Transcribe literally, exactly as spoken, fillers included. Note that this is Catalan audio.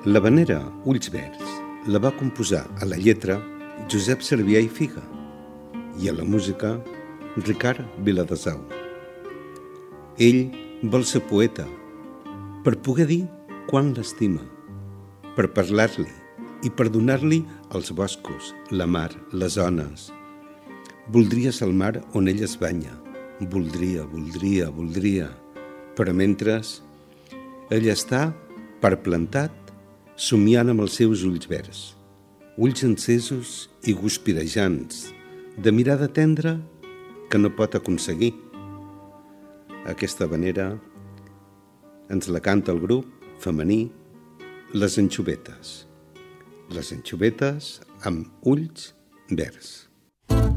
L'havanera Ulls Verds la va composar a la lletra Josep Servià i Figa i a la música Ricard Viladesau. Ell vol ser poeta per poder dir quan l'estima, per parlar-li i per donar-li els boscos, la mar, les ones. Voldria ser el mar on ell es banya. Voldria, voldria, voldria. Però mentre ell està perplantat, somiant amb els seus ulls verds, ulls encesos i guspirejants, de mirada tendra que no pot aconseguir. Aquesta havanera ens la canta el grup femení Les Anxovetes. Les Anxovetes amb ulls verds.